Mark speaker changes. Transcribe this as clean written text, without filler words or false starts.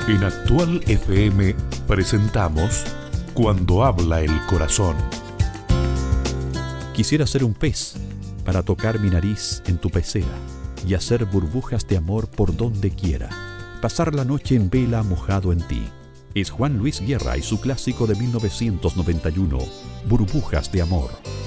Speaker 1: En Actual FM presentamos Cuando habla el corazón.
Speaker 2: Quisiera ser un pez para tocar mi nariz en tu pecera y hacer burbujas de amor por donde quiera. Pasar la noche en vela mojado en ti. Es Juan Luis Guerra y su clásico de 1991, Burbujas de amor.